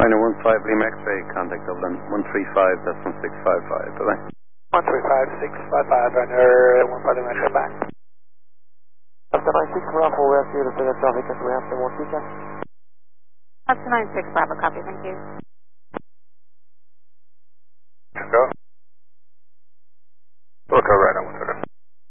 Minor 15 Lima X-ray, contact Dublin 135.655, bye-bye. 135.655, runner 15 Lima X-ray back. After 96 Bravo, we have here the traffic as we have some more tickets. After 96 Bravo, copy, thank you.